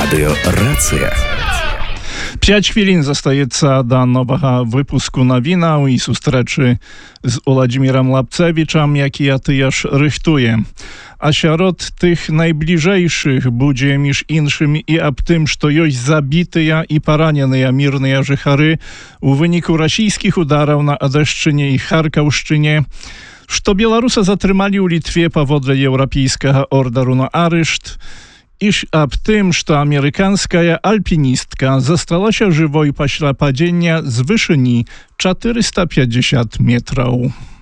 Радыё «Рацыя». 5 хвілін застаецца да новага выпуску навінаў і сустрэчы з Уладзімірам Лапцевічам, якія тыя ж рыхтуе. А сярод тых найбліжэйшых будзе між іншым і аб тым, што ёсць забітыя і параненыя мірныя жыхары у выніку расійскіх удараў на Адэшчыне і Харкаўшчыне, што беларуса затрымалі ў Літве паводле еўрапейскага ордеру на арышт, і аб тым, што амерыканская альпіністка засталася жывой пасля падзення з вышыні 450 метраў.